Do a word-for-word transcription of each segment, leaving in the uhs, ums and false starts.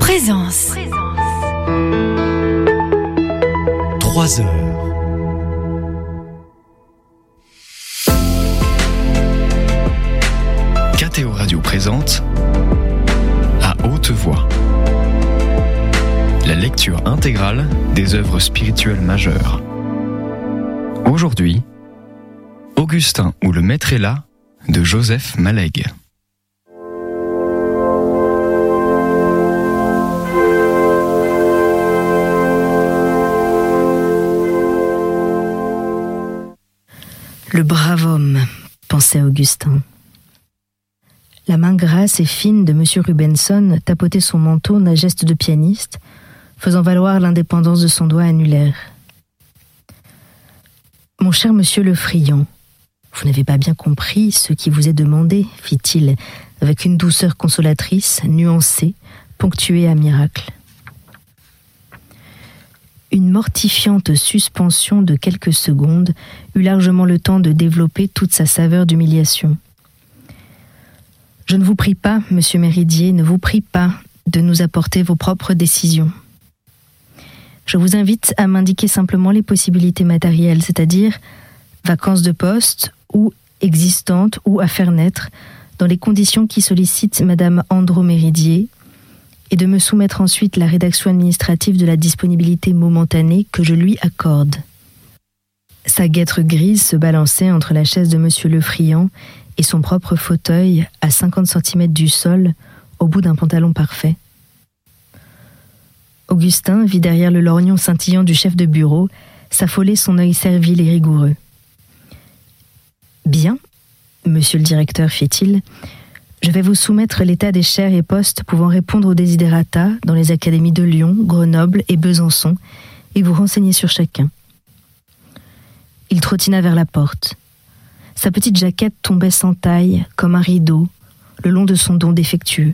Présence. Trois heures. K T O Radio présente à haute voix la lecture intégrale des œuvres spirituelles majeures. Aujourd'hui, Augustin ou le Maître est là de Joseph Maleg. Le brave homme, pensait Augustin. La main grasse et fine de M. Rubenson tapotait son manteau d'un geste de pianiste, faisant valoir l'indépendance de son doigt annulaire. « Mon cher monsieur le Friand, vous n'avez pas bien compris ce qui vous est demandé, fit-il, avec une douceur consolatrice, nuancée, ponctuée à miracle. Une mortifiante suspension de quelques secondes eut largement le temps de développer toute sa saveur d'humiliation. Je ne vous prie pas, monsieur Méridier, ne vous prie pas de nous apporter vos propres décisions. Je vous invite à m'indiquer simplement les possibilités matérielles, c'est-à-dire vacances de poste ou existantes ou à faire naître, dans les conditions qui sollicitent madame Andro Méridier, et de me soumettre ensuite la rédaction administrative de la disponibilité momentanée que je lui accorde. » Sa guêtre grise se balançait entre la chaise de monsieur Le Friand et son propre fauteuil à cinquante centimètres du sol, au bout d'un pantalon parfait. Augustin vit derrière le lorgnon scintillant du chef de bureau s'affoler son œil servile et rigoureux. « Bien, monsieur le directeur, fit-il, je vais vous soumettre l'état des chaires et postes pouvant répondre aux desiderata dans les académies de Lyon, Grenoble et Besançon et vous renseigner sur chacun. » Il trottina vers la porte. Sa petite jaquette tombait sans taille, comme un rideau, le long de son dos défectueux.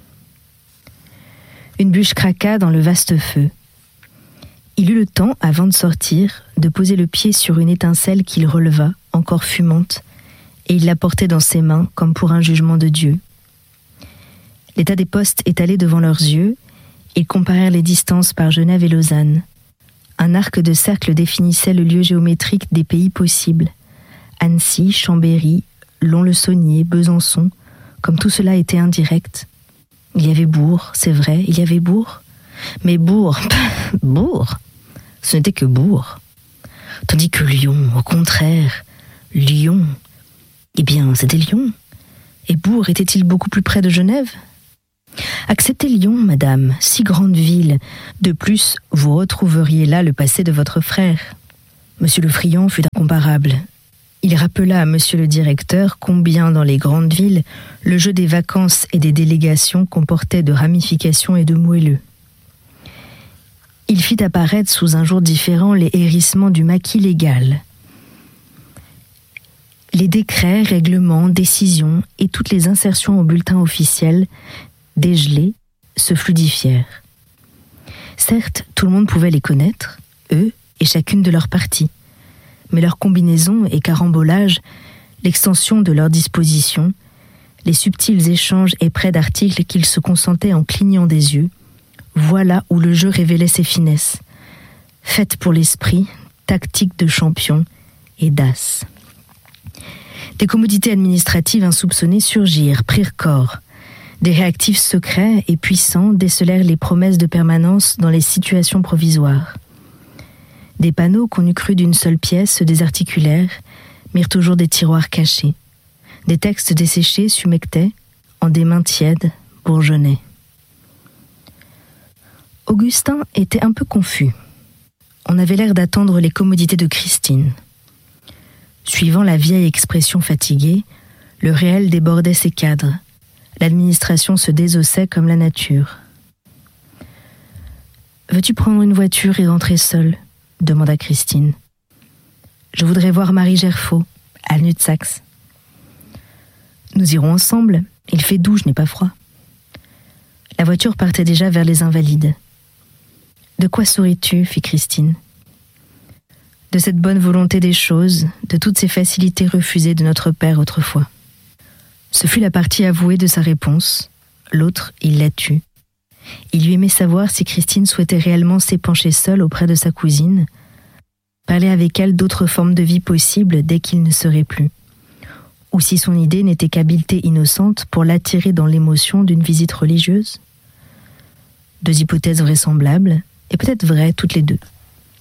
Une bûche craqua dans le vaste feu. Il eut le temps, avant de sortir, de poser le pied sur une étincelle qu'il releva, encore fumante, et il la portait dans ses mains comme pour un jugement de Dieu. L'état des postes étalé devant leurs yeux, ils comparèrent les distances par Genève et Lausanne. Un arc de cercle définissait le lieu géométrique des pays possibles. Annecy, Chambéry, Lons-le-Saunier, Besançon, comme tout cela était indirect. Il y avait Bourg, c'est vrai, il y avait Bourg. Mais Bourg, Bourg, ce n'était que Bourg. Tandis que Lyon, au contraire, Lyon, eh bien, c'était Lyon. Et Bourg était-il beaucoup plus près de Genève ? Acceptez Lyon, madame, si grande ville. De plus, vous retrouveriez là le passé de votre frère. Monsieur le Friand fut incomparable. Il rappela à monsieur le directeur combien, dans les grandes villes, le jeu des vacances et des délégations comportait de ramifications et de moelleux. Il fit apparaître sous un jour différent les hérissements du maquis légal. Les décrets, règlements, décisions et toutes les insertions au bulletin officiel, dégelés, se fluidifièrent. Certes, tout le monde pouvait les connaître, eux et chacune de leurs parties, mais leur combinaison et carambolage, l'extension de leurs dispositions, les subtils échanges et prêts d'articles qu'ils se consentaient en clignant des yeux, voilà où le jeu révélait ses finesses, faites pour l'esprit, tactique de champion et d'as. Des commodités administratives insoupçonnées surgirent, prirent corps. Des réactifs secrets et puissants décelèrent les promesses de permanence dans les situations provisoires. Des panneaux qu'on eût cru d'une seule pièce se désarticulèrent, mirent toujours des tiroirs cachés. Des textes desséchés s'humectaient, en des mains tièdes, bourgeonnaient. Augustin était un peu confus. On avait l'air d'attendre les commodités de Christine. Suivant la vieille expression fatiguée, le réel débordait ses cadres. L'administration se désossait comme la nature. « Veux-tu prendre une voiture et rentrer seule ?» demanda Christine. « Je voudrais voir Marie Gerfaut, à Nutsax. »« Nous irons ensemble, il fait doux, je n'ai pas froid. » La voiture partait déjà vers les Invalides. « De quoi souris-tu » fit Christine. « De cette bonne volonté des choses, de toutes ces facilités refusées de notre père autrefois. » Ce fut la partie avouée de sa réponse. L'autre, il la tut. Il lui aimait savoir si Christine souhaitait réellement s'épancher seule auprès de sa cousine, parler avec elle d'autres formes de vie possibles dès qu'il ne serait plus, ou si son idée n'était qu'habileté innocente pour l'attirer dans l'émotion d'une visite religieuse. Deux hypothèses vraisemblables, et peut-être vraies toutes les deux.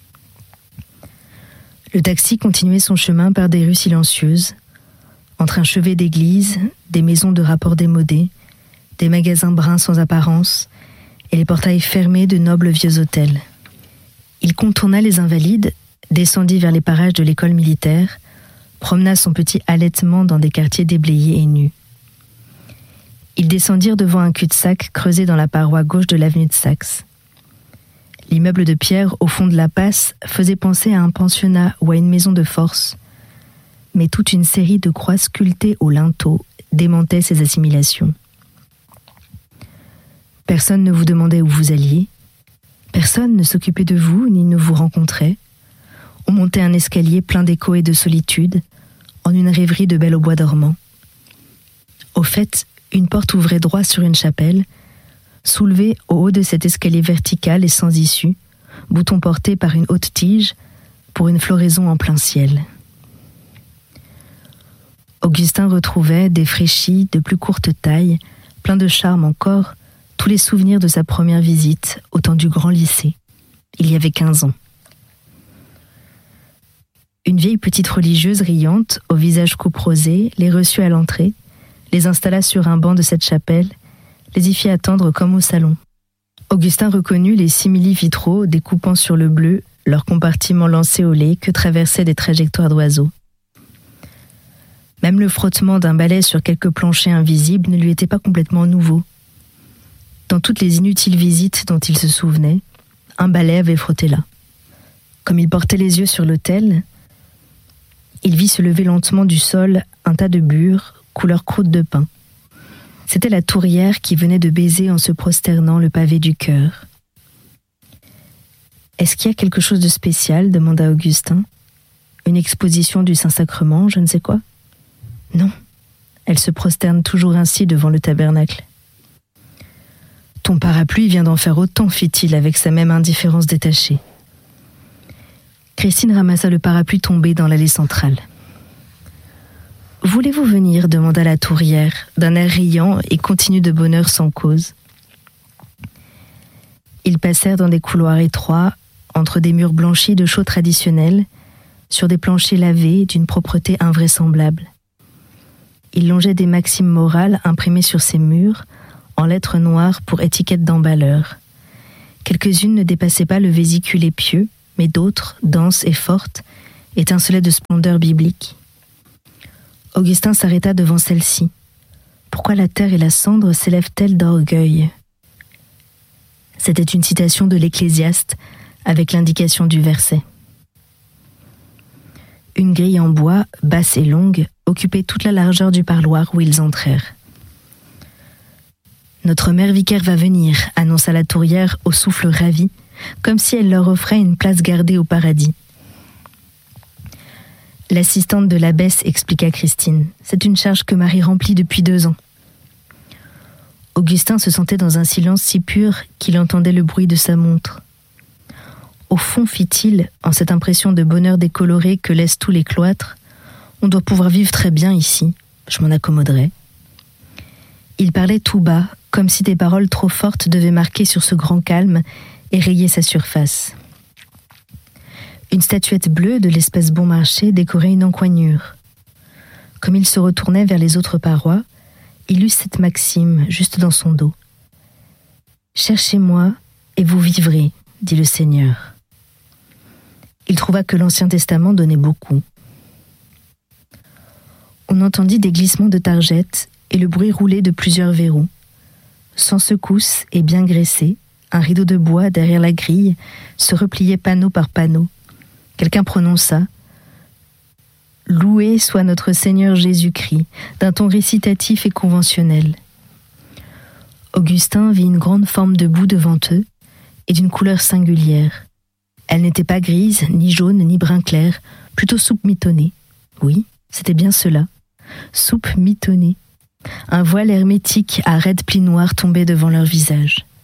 Le taxi continuait son chemin par des rues silencieuses, entre un chevet d'église, des maisons de rapport démodés, des magasins bruns sans apparence, et les portails fermés de nobles vieux hôtels. Il contourna les Invalides, descendit vers les parages de l'école militaire, promena son petit halètement dans des quartiers déblayés et nus. Ils descendirent devant un cul-de-sac creusé dans la paroi gauche de l'avenue de Saxe. L'immeuble de pierre au fond de la passe faisait penser à un pensionnat ou à une maison de force, mais toute une série de croix sculptées au linteau démentait ces assimilations. Personne ne vous demandait où vous alliez, personne ne s'occupait de vous ni ne vous rencontrait. On montait un escalier plein d'écho et de solitude, en une rêverie de belle au bois dormant. Au fait, une porte ouvrait droit sur une chapelle, soulevée au haut de cet escalier vertical et sans issue, bouton porté par une haute tige, pour une floraison en plein ciel. Augustin retrouvait, défraîchi, de plus courte taille, plein de charme encore, tous les souvenirs de sa première visite au temps du grand lycée. Il y avait quinze ans. Une vieille petite religieuse riante, au visage couperosé, les reçut à l'entrée, les installa sur un banc de cette chapelle, les y fit attendre comme au salon. Augustin reconnut les simili-vitraux découpant sur le bleu leurs compartiments lancés au lait que traversaient des trajectoires d'oiseaux. Même le frottement d'un balai sur quelques planchers invisibles ne lui était pas complètement nouveau. Dans toutes les inutiles visites dont il se souvenait, un balai avait frotté là. Comme il portait les yeux sur l'autel, il vit se lever lentement du sol un tas de bures, couleur croûte de pain. C'était la tourière qui venait de baiser en se prosternant le pavé du chœur. « Est-ce qu'il y a quelque chose de spécial ?» demanda Augustin. « Une exposition du Saint-Sacrement, je ne sais quoi ?» Non, elle se prosterne toujours ainsi devant le tabernacle. « Ton parapluie vient d'en faire autant, fit-il avec sa même indifférence détachée. » Christine ramassa le parapluie tombé dans l'allée centrale. « Voulez-vous venir ?» demanda la tourière, d'un air riant et continu de bonheur sans cause. Ils passèrent dans des couloirs étroits, entre des murs blanchis de chaux traditionnels, sur des planchers lavés d'une propreté invraisemblable. Ils longeaient des maximes morales imprimées sur ces murs, en lettres noires pour étiquettes d'emballeurs. Quelques-unes ne dépassaient pas le vésicule épieux, mais d'autres, denses et fortes, étincelaient de splendeur biblique. Augustin s'arrêta devant celle-ci. Pourquoi la terre et la cendre s'élèvent-elles d'orgueil ? C'était une citation de l'Ecclésiaste, avec l'indication du verset. Une grille en bois, basse et longue, occupait toute la largeur du parloir où ils entrèrent. « Notre mère vicaire va venir », annonça la tourière au souffle ravi, comme si elle leur offrait une place gardée au paradis. L'assistante de l'abbesse expliqua Christine. C'est une charge que Marie remplit depuis deux ans. Augustin se sentait dans un silence si pur qu'il entendait le bruit de sa montre. Au fond, fit-il, en cette impression de bonheur décoloré que laissent tous les cloîtres, on doit pouvoir vivre très bien ici. Je m'en accommoderai. Il parlait tout bas, comme si des paroles trop fortes devaient marquer sur ce grand calme et rayer sa surface. Une statuette bleue de l'espèce bon marché décorait une encoignure. Comme il se retournait vers les autres parois, il eut cette maxime juste dans son dos. « Cherchez-moi et vous vivrez, dit le Seigneur. » Il trouva que l'Ancien Testament donnait beaucoup. On entendit des glissements de targettes et le bruit roulé de plusieurs verrous. Sans secousse et bien graissé, un rideau de bois derrière la grille se repliait panneau par panneau. Quelqu'un prononça « Loué soit notre Seigneur Jésus-Christ » d'un ton récitatif et conventionnel. Augustin vit une grande forme de boue devant eux et d'une couleur singulière. Elle n'était pas grise, ni jaune, ni brun clair, plutôt soupe mitonnée. Oui, c'était bien cela, soupe mitonnée. Un voile hermétique à raides plis noirs tombait devant leur visage.